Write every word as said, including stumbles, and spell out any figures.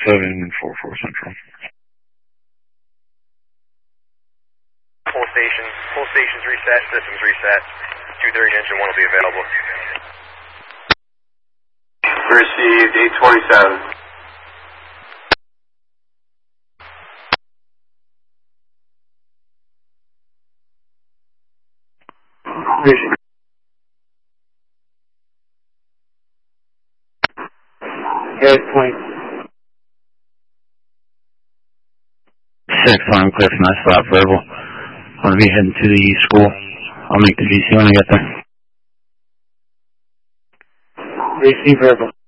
seven four four Central. Full station, full station's reset, systems reset. two thirty engine one will be available. Received eight twenty-seven. Received. Yes, point. Six, I'm clear from that spot, verbal. I'm going to be heading to the school. I'll make the G C when I get there. Receive verbal.